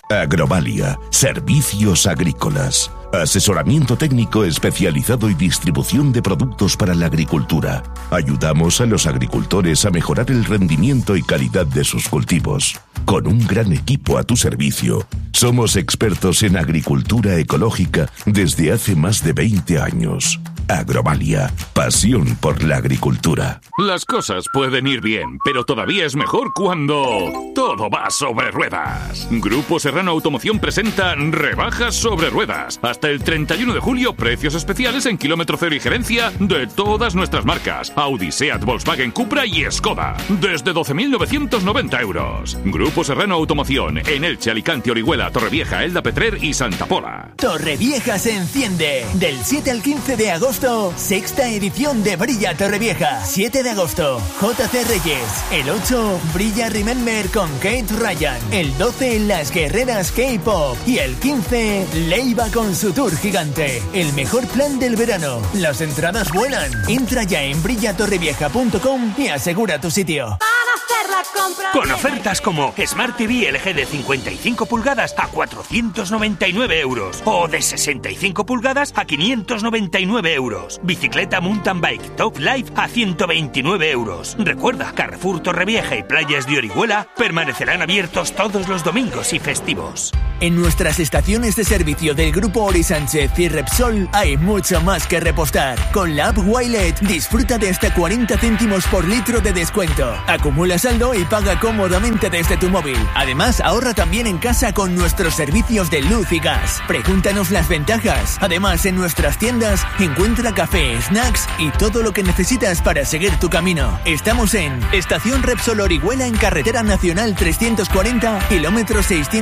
Agrovalia, servicios agrícolas, asesoramiento técnico especializado y distribución de productos para la agricultura. Ayudamos a los agricultores a mejorar el rendimiento y calidad de sus cultivos. Con un gran equipo a tu servicio, somos expertos en agricultura ecológica desde hace más de 20 años. Agrovalia, pasión por la agricultura. Las cosas pueden ir bien, pero todavía es mejor cuando todo va sobre ruedas. Grupo Serrano Automoción presenta rebajas sobre ruedas. Hasta el 31 de julio, precios especiales en kilómetro cero y gerencia de todas nuestras marcas. Audi, Seat, Volkswagen, Cupra y Skoda. Desde 12.990 euros. Grupo Serrano Automoción en Elche, Alicante, Orihuela, Torrevieja, Elda Petrer y Santa Pola. Torrevieja se enciende. Del 7 al 15 de agosto, sexta edición de Brilla Torrevieja. 7 de agosto, JC Reyes. El 8, Brilla Remember con Kate Ryan. El 12, Las Guerreras K-Pop. Y el 15, Leiva con su tour gigante. El mejor plan del verano. Las entradas vuelan. Entra ya en brillatorrevieja.com y asegura tu sitio. Con ofertas como Smart TV LG de 55 pulgadas a 499 euros o de 65 pulgadas a 599 euros. Bicicleta Mountain Bike Top Life a 129 euros. Recuerda, Carrefour Torrevieja y Playas de Orihuela permanecerán abiertos todos los domingos y festivos. En nuestras estaciones de servicio del Grupo Ori Sánchez y Repsol hay mucho más que repostar. Con la app Wilet disfruta de hasta 40 céntimos por litro de descuento. Acumula saldo y paga cómodamente desde tu móvil. Además, ahorra también en casa con nuestros servicios de luz y gas. Pregúntanos las ventajas. Además, en nuestras tiendas encuentra café, snacks y todo lo que necesitas para seguir tu camino. Estamos en Estación Repsol Orihuela en Carretera Nacional 340, kilómetro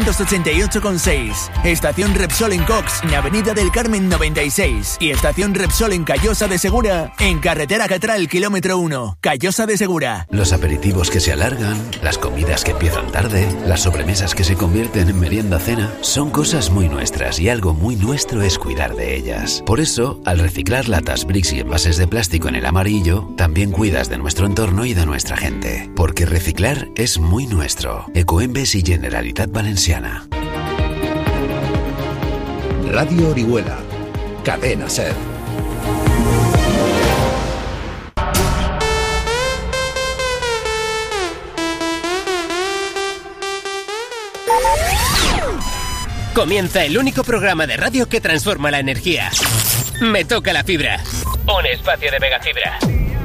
688,6. Estación Repsol en Cox, en Avenida del Carmen 96. Y Estación Repsol en Callosa de Segura, en Carretera Catral, kilómetro 1, Callosa de Segura. Los aperitivos que se alargan, las comidas que empiezan tarde, las sobremesas que se convierten en merienda-cena, son cosas muy nuestras y algo muy nuestro es cuidar de ellas. Por eso, al reciclar latas, bricks y envases de plástico en el amarillo, también cuidas de nuestro entorno y de nuestra gente. Porque reciclar es muy nuestro. Ecoembes y Generalitat Valenciana. Radio Orihuela, Cadena SER. Comienza el único programa de radio que transforma la energía. Me toca la fibra. Un espacio de Megafibra.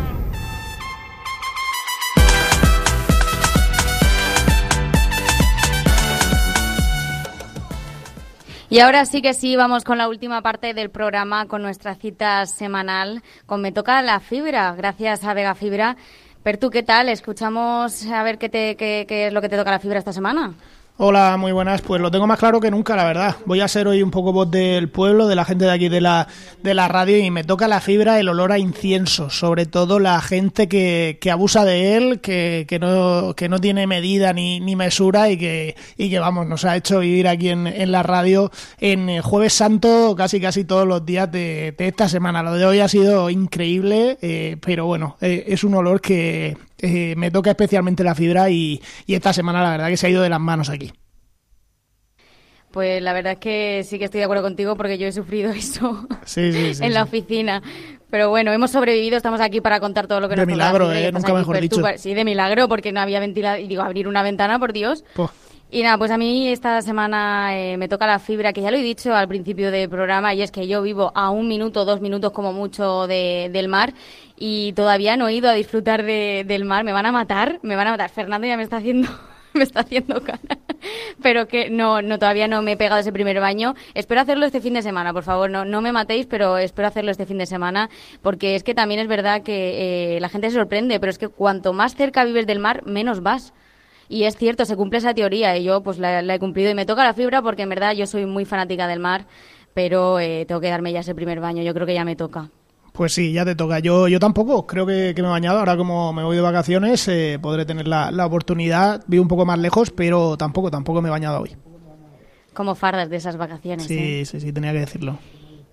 Y ahora sí que sí, vamos con la última parte del programa, con nuestra cita semanal, con Me toca la fibra, gracias a Vega Fibra. Pertu, ¿qué tal? Escuchamos a ver qué es lo que te toca la fibra esta semana. Hola, muy buenas. Pues lo tengo más claro que nunca, la verdad. Voy a ser hoy un poco voz del pueblo, de la gente de aquí de la radio, y me toca la fibra, el olor a incienso, sobre todo la gente que abusa de él, que no tiene medida ni mesura y que vamos, nos ha hecho vivir aquí en la radio en Jueves Santo casi todos los días de esta semana. Lo de hoy ha sido increíble, pero bueno, es un olor que me toca especialmente la fibra y esta semana la verdad que se ha ido de las manos aquí. Pues la verdad es que sí que estoy de acuerdo contigo porque yo he sufrido eso sí, en la oficina. Pero bueno, hemos sobrevivido, estamos aquí para contar todo lo que nos toca. De milagro, nunca mejor dicho. Sí, de milagro, porque no había ventilado. Y digo, abrir una ventana, por Dios. Y nada, pues a mí esta semana me toca la fibra, que ya lo he dicho al principio del programa, y es que yo vivo a 1 minuto, 2 minutos como mucho del mar, y todavía no he ido a disfrutar del mar. Me van a matar. Fernando ya me está haciendo cara. Pero que no, todavía no me he pegado ese primer baño. Espero hacerlo este fin de semana, por favor, no me matéis, pero espero hacerlo este fin de semana, porque es que también es verdad que la gente se sorprende, pero es que cuanto más cerca vives del mar, menos vas. Y es cierto, se cumple esa teoría, y yo pues la he cumplido, y me toca la fibra porque en verdad yo soy muy fanática del mar, pero tengo que darme ya ese primer baño, yo creo que ya me toca. Pues sí, ya te toca. Yo tampoco, creo que me he bañado. Ahora como me voy de vacaciones podré tener la oportunidad. Vivo un poco más lejos, pero tampoco me he bañado hoy. Como fardas de esas vacaciones. Sí, tenía que decirlo.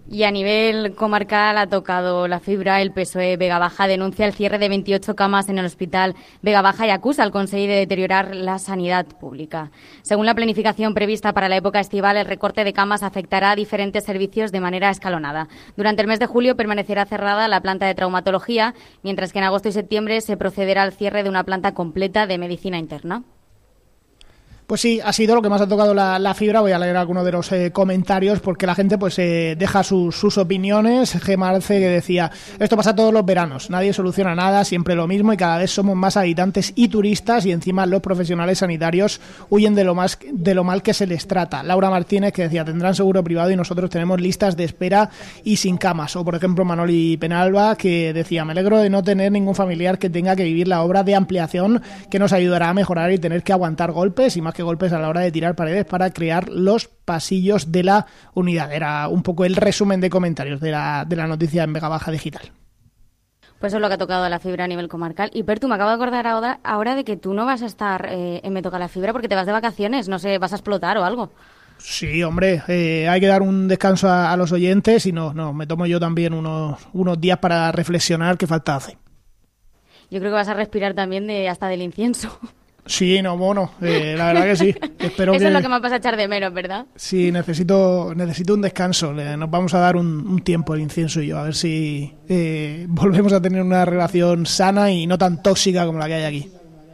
Y a nivel comarcal ha tocado la fibra. El PSOE Vega Baja denuncia el cierre de 28 camas en el hospital Vega Baja y acusa al Consejo de deteriorar la sanidad pública. Según la planificación prevista para la época estival, el recorte de camas afectará a diferentes servicios de manera escalonada. Durante el mes de julio permanecerá cerrada la planta de traumatología, mientras que en agosto y septiembre se procederá al cierre de una planta completa de medicina interna. Pues sí, ha sido lo que más ha tocado la fibra. Voy a leer algunos de los comentarios porque la gente pues deja sus opiniones. Gemma Arce, que decía: esto pasa todos los veranos, nadie soluciona nada, siempre lo mismo y cada vez somos más habitantes y turistas y encima los profesionales sanitarios huyen de lo mal que se les trata. Laura Martínez, que decía: tendrán seguro privado y nosotros tenemos listas de espera y sin camas. O por ejemplo Manoli Penalba, que decía: me alegro de no tener ningún familiar que tenga que vivir la obra de ampliación que nos ayudará a mejorar y tener que aguantar golpes y más que golpes a la hora de tirar paredes para crear los pasillos de la unidad. Era un poco el resumen de comentarios de la noticia en Vega Baja Digital. Pues eso es lo que ha tocado la fibra a nivel comarcal. Y Pertu, me acabo de acordar ahora de que tú no vas a estar en Me Toca la Fibra porque te vas de vacaciones, no sé, vas a explotar o algo. Sí, hombre, hay que dar un descanso a los oyentes y no, me tomo yo también unos días para reflexionar qué falta hace. Yo creo que vas a respirar también hasta del incienso. Sí, no, bueno, la verdad que sí. Espero Eso es lo que me vas a echar de menos, ¿verdad? Sí, necesito un descanso. Nos vamos a dar un tiempo el incienso y yo, a ver si volvemos a tener una relación sana y no tan tóxica como la que hay aquí.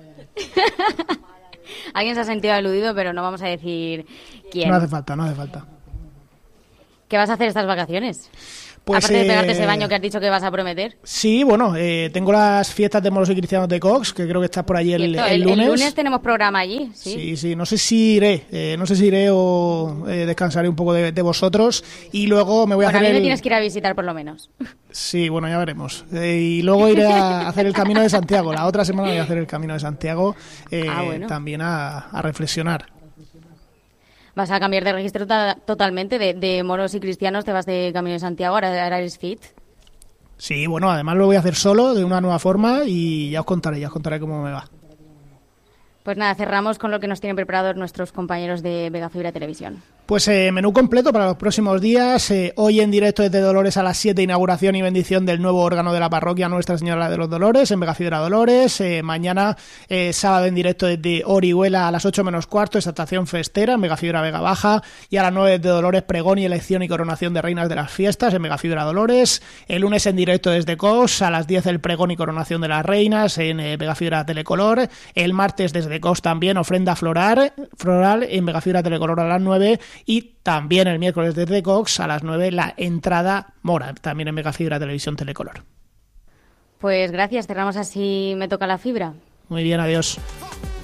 Alguien se ha sentido aludido, pero no vamos a decir quién. No hace falta. ¿Qué vas a hacer estas vacaciones? Pues, aparte de pegarte ese baño que has dicho que vas a prometer. Sí, bueno, tengo las fiestas de moros y cristianos de Cox, que creo que estás por allí el lunes. El lunes tenemos programa allí, sí. Sí, no sé si iré o descansaré un poco de vosotros y luego me voy a hacer a mí me tienes que ir a visitar por lo menos. Sí, bueno, ya veremos. Y luego iré a hacer el Camino de Santiago. La otra semana voy a hacer el Camino de Santiago bueno. También a reflexionar. Vas a cambiar de registro totalmente, de moros y cristianos te vas de Camino de Santiago, ahora eres fit. Sí, bueno, además lo voy a hacer solo, de una nueva forma, y ya os contaré cómo me va. Pues nada, cerramos con lo que nos tienen preparados nuestros compañeros de Vega Fibra Televisión. Pues menú completo para los próximos días. Hoy en directo desde Dolores a las 7, inauguración y bendición del nuevo órgano de la parroquia Nuestra Señora de los Dolores, en Vega Fibra Dolores. Mañana, sábado en directo desde Orihuela a las 8 menos cuarto, exaltación festera en Vega Fibra Vega Baja. Y a las 9 desde Dolores, pregón y elección y coronación de reinas de las fiestas en Vega Fibra Dolores. El lunes en directo desde Cox, a las 10 el pregón y coronación de las reinas en Vega Fibra Telecolor. El martes desde Cox también ofrenda floral en Vega Fibra Telecolor a las 9. Y también el miércoles desde Cox a las 9 la entrada mora, también en Vega Fibra Televisión Telecolor. Pues gracias, cerramos así Me Toca la Fibra. Muy bien, adiós.